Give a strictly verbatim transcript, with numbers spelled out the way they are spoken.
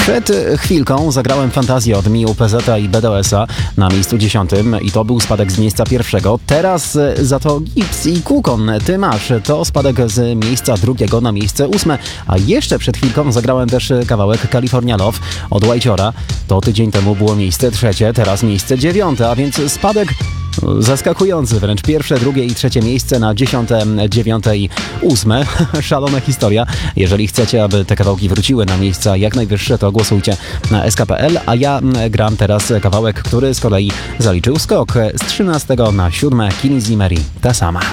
Przed chwilką zagrałem fantazję od Miu, P Z i B D O S-a na miejscu dziesiątym i to był spadek z miejsca pierwszego. Teraz za to Gips i Kukon, ty masz, to spadek z miejsca drugiego na miejsce ósme. A jeszcze przed chwilką zagrałem też kawałek California Love od Whitehora. To tydzień temu było miejsce trzecie, teraz miejsce dziewiąte, a więc spadek zaskakujący, wręcz pierwsze, drugie i trzecie miejsce na dziesiąte, dziewiąte i ósme. Szalona historia. Jeżeli chcecie, aby te kawałki wróciły na miejsca jak najwyższe, to głosujcie na S K P L, a ja gram teraz kawałek, który z kolei zaliczył skok z trzynastego na siódme. Kenny Zimmer, ta sama.